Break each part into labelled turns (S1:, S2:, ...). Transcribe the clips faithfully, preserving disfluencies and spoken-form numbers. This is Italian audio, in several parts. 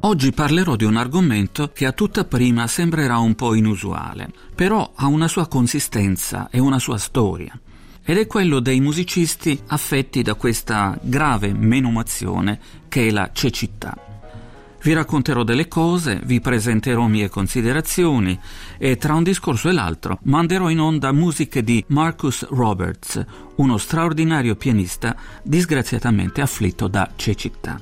S1: Oggi parlerò di un argomento che a tutta prima sembrerà un po' inusuale, però ha una sua consistenza e una sua storia, ed è quello dei musicisti affetti da questa grave menomazione che è la cecità. Vi racconterò delle cose, vi presenterò mie considerazioni e tra un discorso e l'altro manderò in onda musiche di Marcus Roberts, uno straordinario pianista disgraziatamente afflitto da cecità.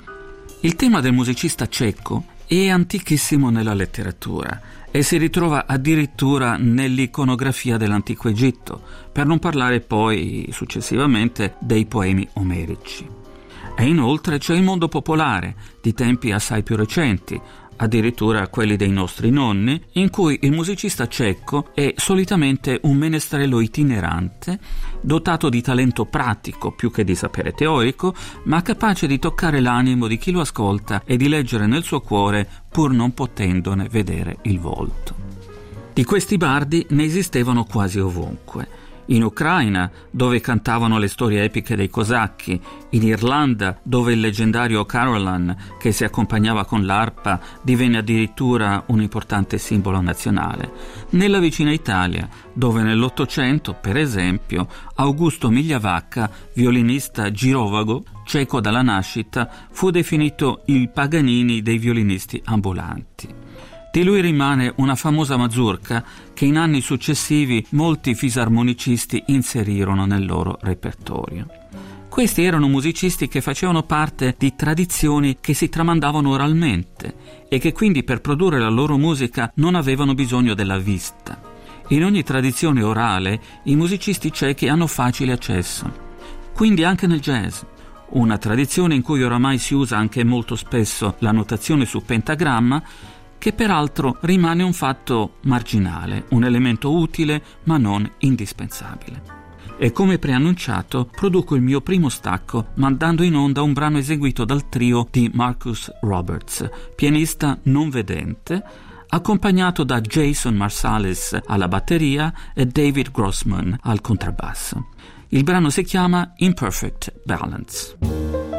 S1: Il tema del musicista ceco è antichissimo nella letteratura e si ritrova addirittura nell'iconografia dell'antico Egitto, per non parlare poi successivamente dei poemi omerici. E inoltre c'è il mondo popolare, di tempi assai più recenti, addirittura quelli dei nostri nonni, in cui il musicista ceco è solitamente un menestrello itinerante, dotato di talento pratico più che di sapere teorico, ma capace di toccare l'animo di chi lo ascolta e di leggere nel suo cuore pur non potendone vedere il volto. Di questi bardi ne esistevano quasi ovunque. In Ucraina, dove cantavano le storie epiche dei cosacchi, in Irlanda, dove il leggendario Carolan, che si accompagnava con l'arpa, divenne addirittura un importante simbolo nazionale, nella vicina Italia, dove nell'Ottocento, per esempio, Augusto Migliavacca, violinista girovago, ceco dalla nascita, fu definito il Paganini dei violinisti ambulanti. Di lui rimane una famosa mazurka che in anni successivi molti fisarmonicisti inserirono nel loro repertorio. Questi erano musicisti che facevano parte di tradizioni che si tramandavano oralmente e che quindi per produrre la loro musica non avevano bisogno della vista. In ogni tradizione orale i musicisti cechi hanno facile accesso, quindi anche nel jazz. Una tradizione in cui oramai si usa anche molto spesso la notazione su pentagramma, che peraltro rimane un fatto marginale, un elemento utile ma non indispensabile. E come preannunciato, produco il mio primo stacco mandando in onda un brano eseguito dal trio di Marcus Roberts, pianista non vedente, accompagnato da Jason Marsalis alla batteria e David Grossman al contrabbasso. Il brano si chiama Imperfect Balance.